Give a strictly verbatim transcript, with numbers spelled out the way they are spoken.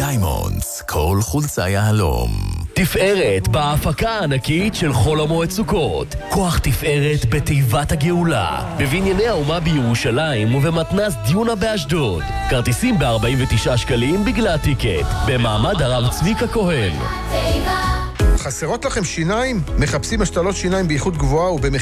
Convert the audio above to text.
דיימונדס, כל חולצה יהלום. תפארת בהפקה הענקית של חול המועד סוכות. כוח תפארת בתיבת הגאולה. בבנייני האומה בירושלים ובמתנ"ס דיונה באשדוד. כרטיסים ב-ארבעים ותשעה שקלים בגלל הטיקט. במעמד הרב צביקה כהן. חסרות לכם שיניים? מחפשים השתלות שיניים באיכות גבוהה ובמחיר